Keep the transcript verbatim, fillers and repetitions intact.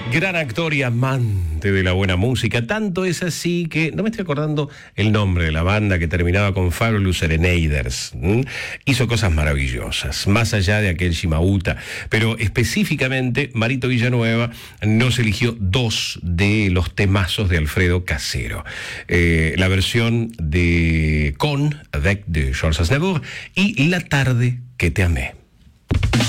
Gran actor y amante de la buena música. Tanto es así que no me estoy acordando el nombre de la banda que terminaba con Fabulous Serenaders. ¿Mm? Hizo cosas maravillosas, más allá de aquel Shimauta. Pero específicamente, Marito Villanueva nos eligió dos de los temazos de Alfredo Casero. Eh, la versión de Con, avec de Charles Aznavour, y La tarde que te amé.